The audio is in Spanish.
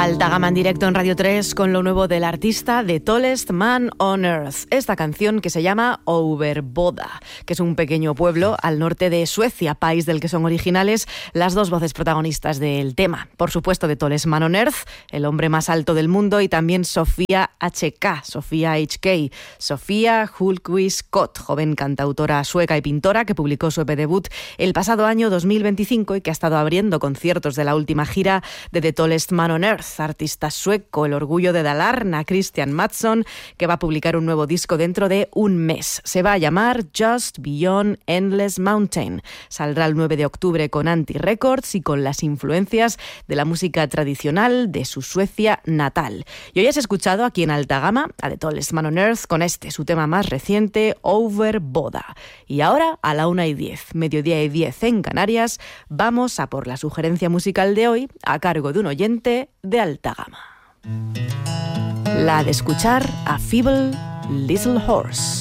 Alta Gama en directo en Radio 3 con lo nuevo del artista The Tallest Man on Earth. Esta canción que se llama Overboda, que es un pequeño pueblo al norte de Suecia, país del que son originales las dos voces protagonistas del tema. Por supuesto, The Tallest Man on Earth, el hombre más alto del mundo, y también Sofía HK, Sofía HK, Sofía Hultquist-Kott, joven cantautora sueca y pintora que publicó su EP debut el pasado año 2025 y que ha estado abriendo conciertos de la última gira de The Tallest Man on Earth. Artista sueco, el orgullo de Dalarna, Christian Mattsson, que va a publicar un nuevo disco dentro de un mes. Se va a llamar Just Beyond Endless Mountain. Saldrá el 9 de octubre con Anti Records y con las influencias de la música tradicional de su Suecia natal. Y hoy has escuchado aquí en Alta Gama a The Tallest Man on Earth con su tema más reciente, Overboda. Y ahora, a la 1:10, mediodía y 10 en Canarias, vamos a por la sugerencia musical de hoy, a cargo de un oyente de Alta Gama. La de escuchar a Feeble Little Horse.